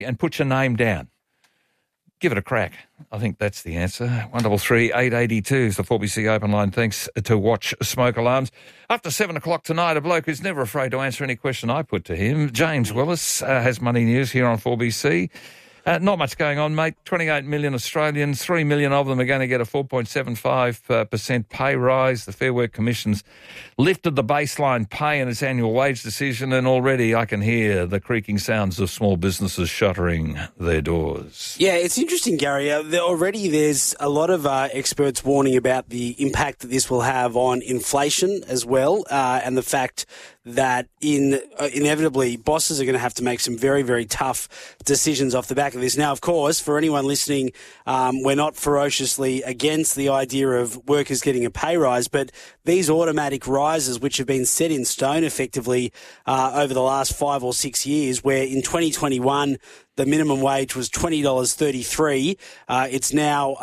and put your name down. Give it a crack. I think that's the answer. 133 882 is the 4BC open line. Thanks to Watch Smoke Alarms. After 7 o'clock tonight, a bloke who's never afraid to answer any question I put to him, James Willis, has Money News here on 4BC. Not much going on, mate. 28 million Australians, 3 million of them are going to get a 4.75% pay rise. The Fair Work Commission's lifted the baseline pay in its annual wage decision, and already I can hear the creaking sounds of small businesses shuttering their doors. Yeah, it's interesting, Gary. There's a lot of experts warning about the impact that this will have on inflation as well, and the fact that inevitably bosses are going to have to make some very, very tough decisions off the back of this. Now, of course, for anyone listening, we're not ferociously against the idea of workers getting a pay rise, but these automatic rises, which have been set in stone effectively over the last 5 or 6 years, where in 2021 the minimum wage was $20.33. It's now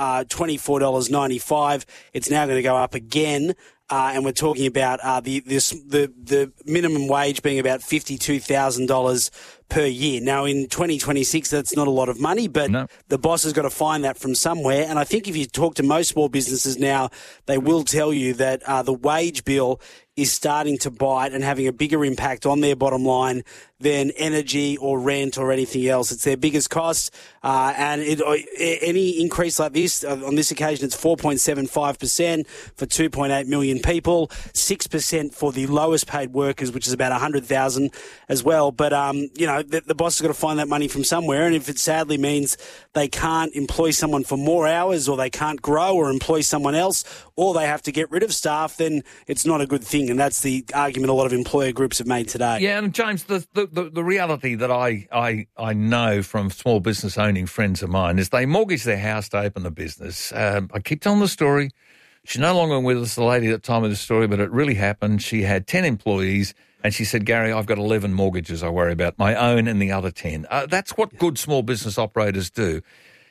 $24.95. It's now going to go up again. And we're talking about the minimum wage being about $52,000 per year. Now, in 2026, that's not a lot of money, but the boss has got to find that from somewhere. And I think if you talk to most small businesses now, they will tell you that the wage bill is starting to bite and having a bigger impact on their bottom line than energy or rent or anything else. It's their biggest cost, and any increase like this, on this occasion, it's 4.75% for 2.8 million people, 6% for the lowest paid workers, which is about 100,000 as well. But, the boss has got to find that money from somewhere, and if it sadly means they can't employ someone for more hours, or they can't grow or employ someone else, or they have to get rid of staff, then it's not a good thing. And that's the argument a lot of employer groups have made today. Yeah, and James, the reality that I know from small business owning friends of mine is they mortgage their house to open the business. I keep telling the story. She's no longer with us, the lady at the time of the story, but it really happened. She had 10 employees, and she said, Gary, I've got 11 mortgages I worry about, my own and the other 10. That's what good small business operators do.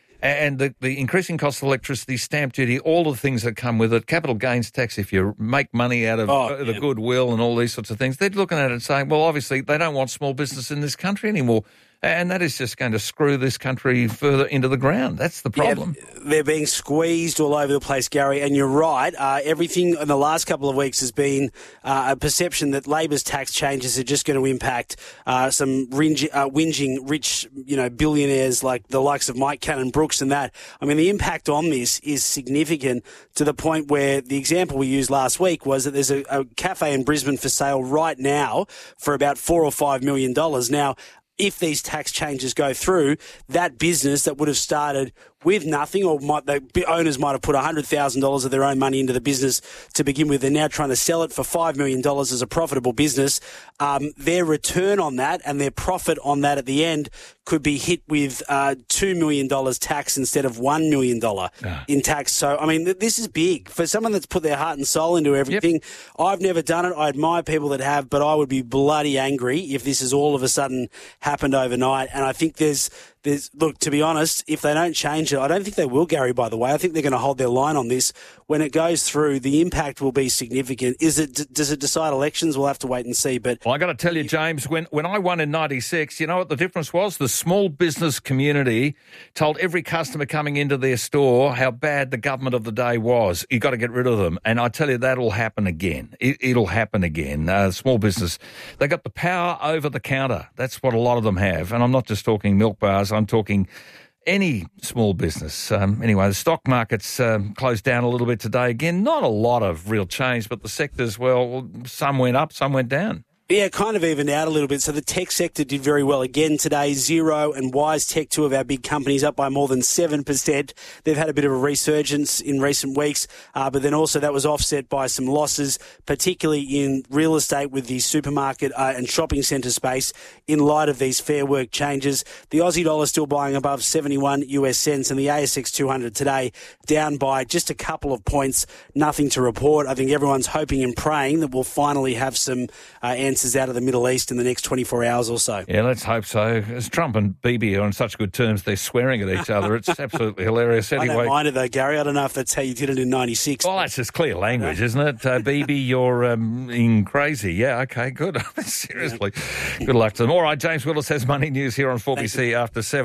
And the increasing cost of electricity, stamp duty, all the things that come with it, capital gains tax, if you make money out of the goodwill and all these sorts of things, they're looking at it and saying, well, obviously they don't want small business in this country anymore. And that is just going to screw this country further into the ground. That's the problem. Yeah, they're being squeezed all over the place, Gary, and you're right. Everything in the last couple of weeks has been a perception that Labor's tax changes are just going to impact some whinging rich, billionaires like the likes of Mike Cannon-Brookes and that. I mean, the impact on this is significant to the point where the example we used last week was that there's a cafe in Brisbane for sale right now for about $4 or $5 million. Now, if these tax changes go through, that business that would have started with nothing, or the owners might have put $100,000 of their own money into the business to begin with, they're now trying to sell it for $5 million as a profitable business. Their return on that and their profit on that at the end could be hit with $2 million tax instead of $1 million in tax. So, I mean, this is big. For someone that's put their heart and soul into everything, yep. I've never done it. I admire people that have, but I would be bloody angry if this has all of a sudden happened overnight. And I think look, to be honest, if they don't change it, I don't think they will, Gary, by the way. I think they're going to hold their line on this. When it goes through, the impact will be significant. Does it decide elections? We'll have to wait and see. But I got to tell you, James, when I won in 96, you know what the difference was? The small business community told every customer coming into their store how bad the government of the day was. You've got to get rid of them. And I tell you, that'll happen again. It'll happen again. Small business, they got the power over the counter. That's what a lot of them have. And I'm not just talking milk bars. I'm talking any small business. Anyway, the stock market's closed down a little bit today. Again, not a lot of real change, but the sectors, well, some went up, some went down. Yeah, kind of evened out a little bit. So the tech sector did very well again today. Xero and WiseTech, two of our big companies, up by more than 7%. They've had a bit of a resurgence in recent weeks, but then also that was offset by some losses, particularly in real estate with the supermarket and shopping centre space in light of these Fair Work changes. The Aussie dollar still buying above 71 US cents, and the ASX 200 today down by just a couple of points. Nothing to report. I think everyone's hoping and praying that we'll finally have some answers disturbances out of the Middle East in the next 24 hours or so. Yeah, let's hope so. As Trump and Bibi are on such good terms, they're swearing at each other. It's absolutely hilarious. Anyway, I don't mind it though, Gary. I don't know if that's how you did it in 96. Well, that's just clear language, isn't it? Bibi, you're in crazy. Yeah, okay, good. Seriously. Good luck to them. All right, James Willis has Money News here on 4BC after 7.